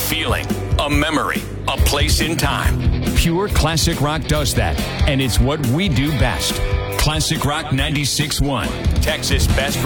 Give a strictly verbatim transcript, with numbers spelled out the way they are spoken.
feeling, a memory, a place in time. Pure classic rock does that, and it's what we do best. Classic Rock ninety-six point one, Texas Best